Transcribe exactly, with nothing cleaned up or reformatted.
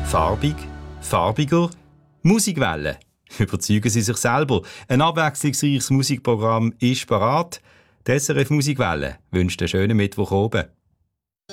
Farbig, farbiger, Musikwelle. Überzeugen Sie sich selber. Ein abwechslungsreiches Musikprogramm ist parat. Die S R F Musikwelle wünscht einen schönen Mittwoch oben.